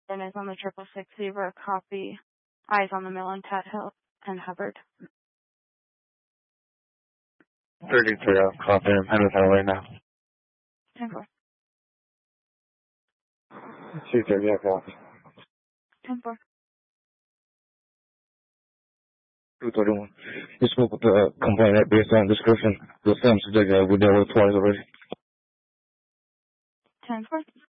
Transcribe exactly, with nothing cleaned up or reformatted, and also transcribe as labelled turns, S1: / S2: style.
S1: And is on the triple six Zebra, copy. Eyes on the mill on Tat Hill and Hubbard.
S2: thirty-three, I'll copy. I'm headed that way now.
S1: ten four.
S2: two thirty, I'll copy.
S1: ten four.
S2: two thirty-one. You spoke with the complainant based on description. The same subject that we dealt with twice already.
S1: ten four.